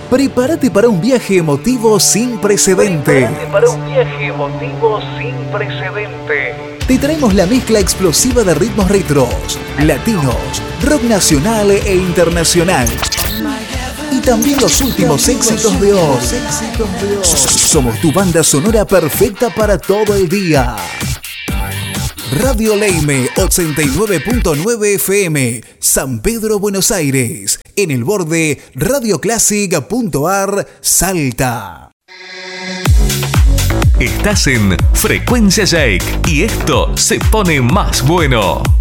Prepárate para un viaje emotivo sin precedente. Te traemos la mezcla explosiva de ritmos retros, latinos, rock nacional e internacional. Y también los últimos éxitos de hoy. Somos tu banda sonora perfecta para todo el día. Radio Leime 89.9 FM, San Pedro, Buenos Aires. En el borde, radioclásica.ar, Salta. Estás en Frecuencia Jake y esto se pone más bueno.